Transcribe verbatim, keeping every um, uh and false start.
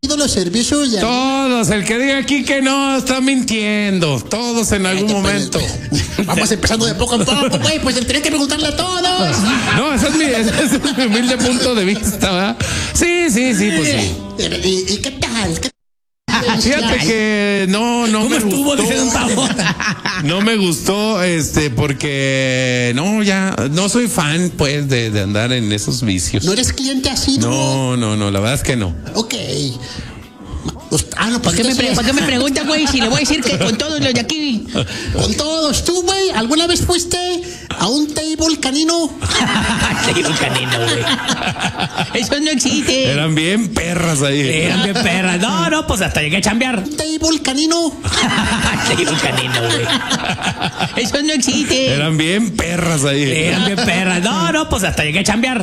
los servicios de... Todos, el que diga aquí que no, está mintiendo. Todos en algún momento. Vamos empezando de poco a poco, güey, pues tenés que preguntarle a todos. No, ese es mi, ese es mi humilde punto de vista, ¿verdad? Sí, sí, sí, pues sí. ¿Y, y qué tal? ¿Qué Fíjate que no, no ¿Cómo me estuvo? gustó. Dice Don Pavo. No me gustó, este, porque no, ya, no soy fan, pues, de, de andar en esos vicios. ¿No eres cliente así, no? No, no, no, la verdad es que no. Ok. Ah, no, ¿Por pues qué, me entonces- pre- ¿Por qué me pregunta, güey? Si le voy a decir que con todos los de aquí. Con todos, tú, güey, ¿alguna vez fuiste a un table canino? Soy un canino, güey. Eso no existe. Eran bien perras ahí. Eran bien perras. No, no, pues hasta llegué a chambear. ¿Un table canino? Soy un canino, güey. Eso no existe. Eran bien perras ahí. Eran bien perras. No, no, pues hasta llegué a chambear.